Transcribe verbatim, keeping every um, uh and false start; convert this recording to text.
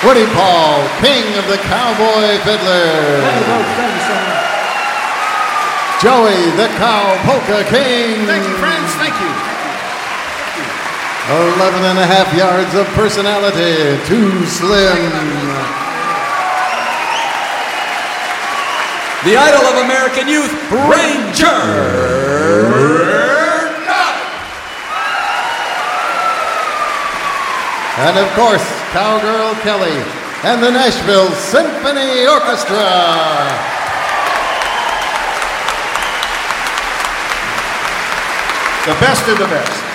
Woody Paul, king of the cowboy fiddler. Thank you, folks. Thank you so much. Joey, the cow polka king. Thank you, friends. Thank you. Eleven and a half yards of personality, too slim. The idol of American youth, Ranger. And of course, Cowgirl Kelly and the Nashville Symphony Orchestra. The best of the best.